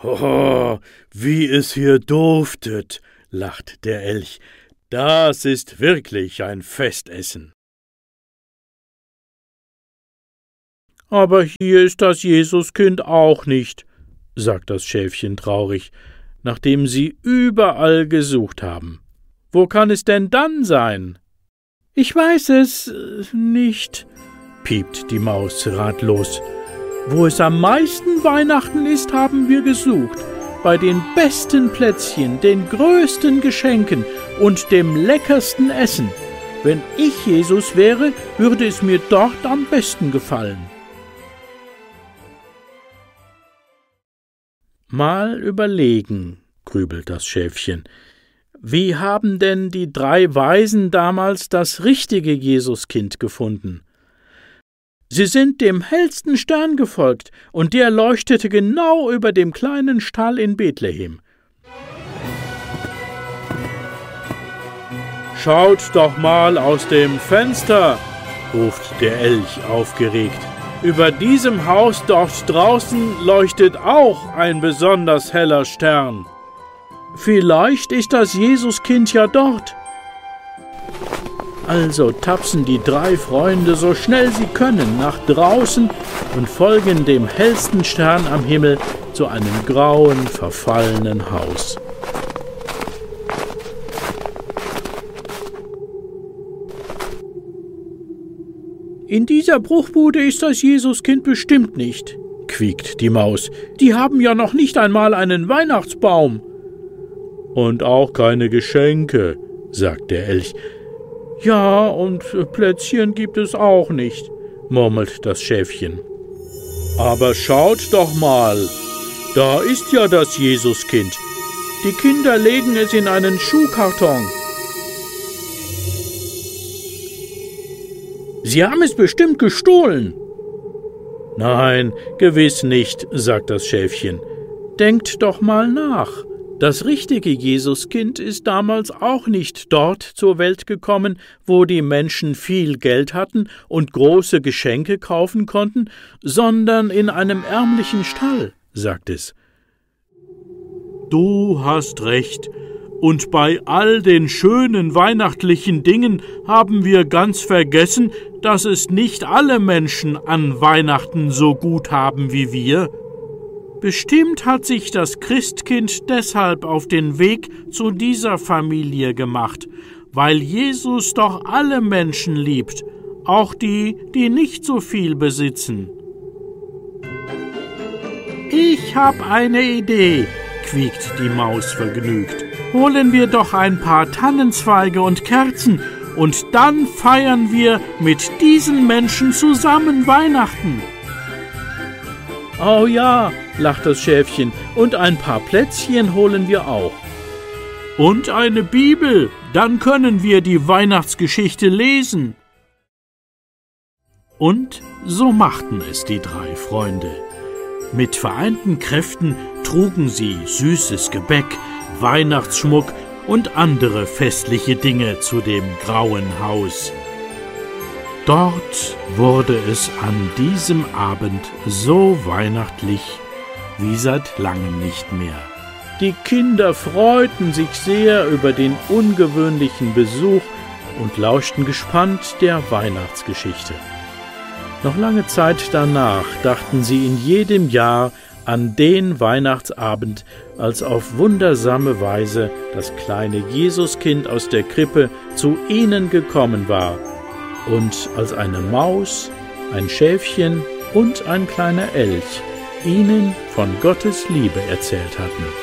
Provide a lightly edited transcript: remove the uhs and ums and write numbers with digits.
»Oh, wie es hier duftet«, lacht der Elch. »Das ist wirklich ein Festessen.« »Aber hier ist das Jesuskind auch nicht«, sagt das Schäfchen traurig, nachdem sie überall gesucht haben. »Wo kann es denn dann sein?« »Ich weiß es nicht«, piept die Maus ratlos. »Wo es am meisten Weihnachten ist, haben wir gesucht. Bei den besten Plätzchen, den größten Geschenken und dem leckersten Essen. Wenn ich Jesus wäre, würde es mir dort am besten gefallen.« »Mal überlegen«, grübelt das Schäfchen. »Wie haben denn die 3 Weisen damals das richtige Jesuskind gefunden?« »Sie sind dem hellsten Stern gefolgt, und der leuchtete genau über dem kleinen Stall in Bethlehem.« »Schaut doch mal aus dem Fenster«, ruft der Elch aufgeregt. »Über diesem Haus dort draußen leuchtet auch ein besonders heller Stern.« »Vielleicht ist das Jesuskind ja dort.« Also tapsen die 3 Freunde so schnell sie können nach draußen und folgen dem hellsten Stern am Himmel zu einem grauen, verfallenen Haus. »In dieser Bruchbude ist das Jesuskind bestimmt nicht«, quiekt die Maus. »Die haben ja noch nicht einmal einen Weihnachtsbaum.« »Und auch keine Geschenke«, sagt der Elch. »Ja, und Plätzchen gibt es auch nicht«, murmelt das Schäfchen. »Aber schaut doch mal, da ist ja das Jesuskind. Die Kinder legen es in einen Schuhkarton.« »Sie haben es bestimmt gestohlen.« »Nein, gewiss nicht«, sagt das Schäfchen. »Denkt doch mal nach. Das richtige Jesuskind ist damals auch nicht dort zur Welt gekommen, wo die Menschen viel Geld hatten und große Geschenke kaufen konnten, sondern in einem ärmlichen Stall«, sagt es. »Du hast recht. Und bei all den schönen weihnachtlichen Dingen haben wir ganz vergessen, dass es nicht alle Menschen an Weihnachten so gut haben wie wir. Bestimmt hat sich das Christkind deshalb auf den Weg zu dieser Familie gemacht, weil Jesus doch alle Menschen liebt, auch die, die nicht so viel besitzen.« »Ich hab eine Idee«, quiekt die Maus vergnügt. »Holen wir doch ein paar Tannenzweige und Kerzen, und dann feiern wir mit diesen Menschen zusammen Weihnachten.« »Oh ja«, lacht das Schäfchen, »und ein paar Plätzchen holen wir auch.« »Und eine Bibel, dann können wir die Weihnachtsgeschichte lesen.« Und so machten es die 3 Freunde. Mit vereinten Kräften trugen sie süßes Gebäck, Weihnachtsschmuck und andere festliche Dinge zu dem grauen Haus. Dort wurde es an diesem Abend so weihnachtlich wie seit langem nicht mehr. Die Kinder freuten sich sehr über den ungewöhnlichen Besuch und lauschten gespannt der Weihnachtsgeschichte. Noch lange Zeit danach dachten sie in jedem Jahr an den Weihnachtsabend, als auf wundersame Weise das kleine Jesuskind aus der Krippe zu ihnen gekommen war und als eine Maus, ein Schäfchen und ein kleiner Elch ihnen von Gottes Liebe erzählt hatten.